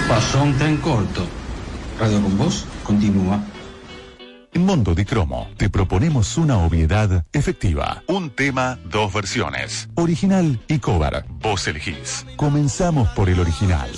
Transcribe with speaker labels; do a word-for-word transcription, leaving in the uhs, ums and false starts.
Speaker 1: Pasó un tren corto. Radio con Voz continúa.
Speaker 2: En Mondo di Cromo te proponemos una obviedad efectiva. Un tema, dos versiones. Original y cover. Vos elegís. Comenzamos por el original.